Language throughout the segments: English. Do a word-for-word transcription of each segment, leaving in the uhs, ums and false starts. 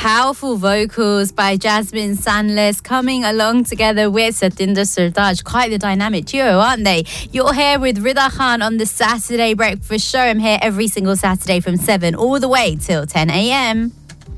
powerful vocals by Jasmine Sanless coming along together with Satinder Sartaaj. Quite the dynamic duo, aren't they? You're here with Rida Khan on the Saturday Breakfast Show. I'm here every single Saturday from seven all the way till ten a.m.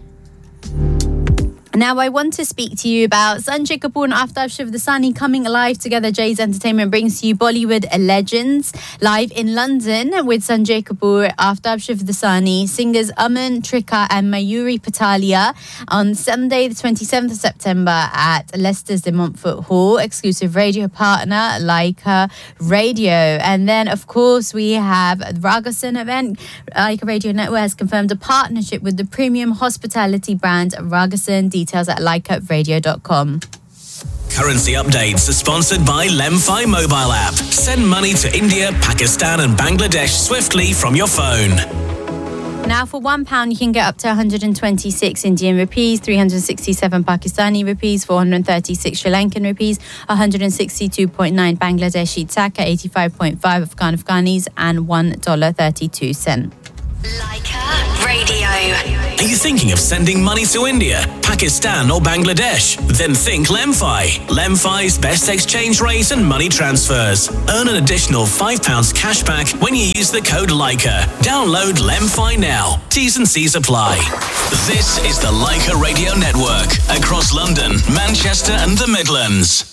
Now, I want to speak to you about Sanjay Kapoor and Aftab Shivdasani coming live together. Jay's Entertainment brings to you Bollywood Legends live in London with Sanjay Kapoor, Aftab Shivdasani, singers Aman Trikha and Mayuri Patalia on Sunday, the twenty-seventh of September at Leicester's De Montfort Hall. Exclusive radio partner, Leica Radio. And then, of course, we have the Ragasan event. Leica Radio Network has confirmed a partnership with the premium hospitality brand Ragasan. Details at leica radio dot com. Currency updates are sponsored by Lemfi mobile app. Send money to India, Pakistan and Bangladesh swiftly from your phone. Now, for one pound, you can get up to one hundred twenty-six Indian rupees, three hundred sixty-seven Pakistani rupees, four hundred thirty-six Sri Lankan rupees, one hundred sixty-two point nine Bangladeshi taka, eighty-five point five Afghan Afghanis, and one dollar thirty-two cents. Leica Radio. Are you thinking of sending money to India, Pakistan or Bangladesh? Then think Lemfi. Lemfi's best exchange rate and money transfers. Earn an additional five pounds cash back when you use the code Leica. Download Lemfi now. T's and C's apply. This is the Leica Radio Network across London, Manchester and the Midlands.